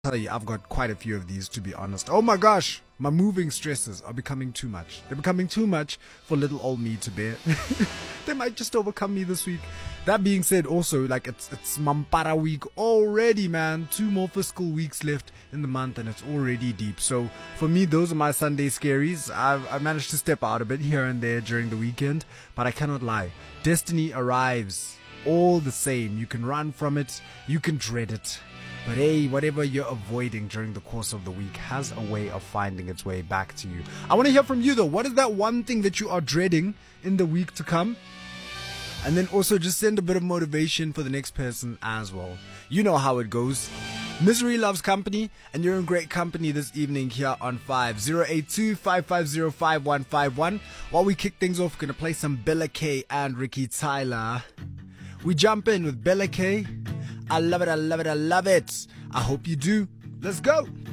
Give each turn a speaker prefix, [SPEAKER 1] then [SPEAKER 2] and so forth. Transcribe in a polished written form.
[SPEAKER 1] Tell you, I've got quite a few of these, to be honest. Oh my gosh, my moving stresses are becoming too much. They're becoming too much for little old me to bear. They might just overcome me this week. That being said, also, like, it's Mampara week already, man. 2 more fiscal weeks left in the month and it's already deep. So for me, those are my Sunday scaries. I've managed to step out a bit here and there during the weekend, but I cannot lie. Destiny arrives all the same. You can run from it, you can dread it. But hey, whatever you're avoiding during the course of the week has a way of finding its way back to you. I want to hear from you though. What is that one thing that you are dreading in the week to come? And then also just send a bit of motivation for the next person as well. You know how it goes. Misery loves company, and you're in great company this evening here on 5082-550-5151. While we kick things off, we're going to play some Bella K and Ricky Tyler. We jump in with Bella K. I love it, I love it, I love it. I hope you do. Let's go.